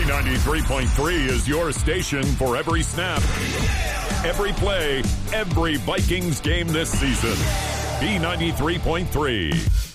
B93.3 is your station for every snap, every play, every Vikings game this season. B93.3.